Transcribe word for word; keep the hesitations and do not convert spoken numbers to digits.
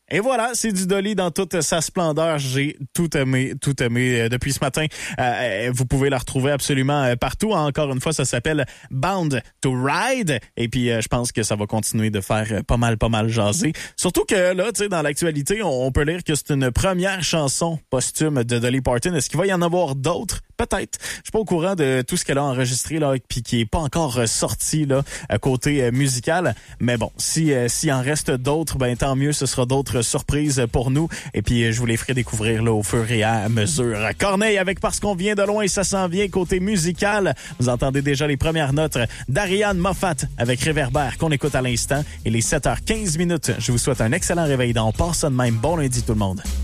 Et voilà, c'est du Dolly dans toute sa splendeur. J'ai tout aimé, tout aimé euh, depuis ce matin. Euh, vous pouvez la retrouver absolument euh, partout. Encore une fois, ça s'appelle Bound to Ride. Et puis, euh, je pense que ça va continuer de faire euh, pas mal, pas mal jaser. Surtout que là, tu sais, dans l'actualité, on, on peut lire que c'est une première chanson posthume de Dolly Parton. Est-ce qu'il va y en avoir d'autres? Peut-être. Je suis pas au courant de tout ce qu'elle a enregistré là, puis qui est pas encore sorti là, à côté euh, musical. Mais bon, si euh, s'il en reste d'autres, ben tant mieux. Ce sera d'autres surprises pour nous. Et puis, je vous les ferai découvrir là, au fur et à mesure. Corneille avec Parce qu'on vient de loin, ça s'en vient côté musical. Vous entendez déjà les premières notes d'Ariane Moffat avec Réverbère qu'on écoute à l'instant. Et les sept heures quinze minutes, je vous souhaite un excellent réveil dans On part ça de même. Bon lundi tout le monde.